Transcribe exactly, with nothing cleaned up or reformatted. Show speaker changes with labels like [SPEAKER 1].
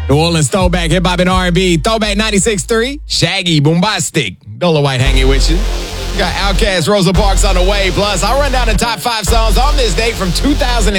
[SPEAKER 1] New Orleans throwback, hip hop and R and B. Throwback ninety-six point three. Shaggy, Boombastic. Dola White hanging with you. Got Outkast, Rosa Parks on the way. Plus, I'll run down the top five songs on this date from two thousand